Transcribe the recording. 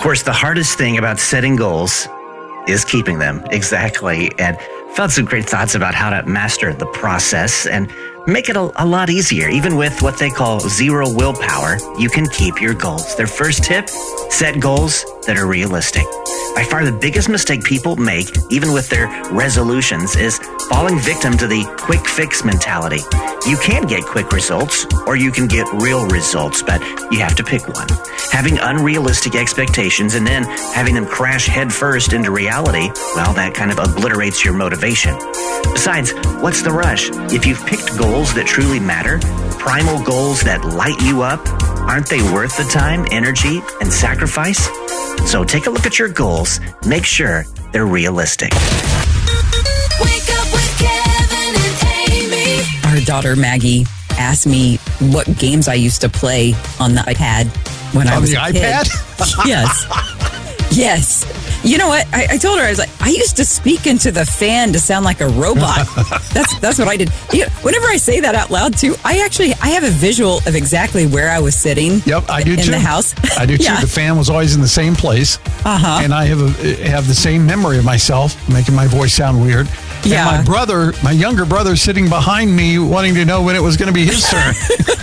course, the hardest thing about setting goals is keeping them. Exactly. And found some great thoughts about how to master the process and make it a lot easier. Even with what they call zero willpower, you can keep your goals. Their first tip, set goals that are realistic. By far the biggest mistake people make, even with their resolutions, is falling victim to the quick fix mentality. You can get quick results or you can get real results, but you have to pick one. Having unrealistic expectations and then having them crash headfirst into reality, well, that kind of obliterates your motivation. Besides, what's the rush? If you've picked goals that truly matter, primal goals that light you up, aren't they worth the time, energy, and sacrifice? So take a look at your goals. Make sure they're realistic. Wake up with Kevin and Amy. Our daughter Maggie asked me what games I used to play on the iPad when I was a kid. On the iPad? Yes. You know what? I told her, I was like, I used to speak into the fan to sound like a robot. That's what I did. Whenever I say that out loud, too, I have a visual of exactly where I was sitting. Yep, I do too. In the house. I do too. Yeah. The fan was always in the same place. Uh-huh. And I have the same memory of myself, making my voice sound weird. Yeah. And my younger brother, sitting behind me, wanting to know when it was going to be his turn.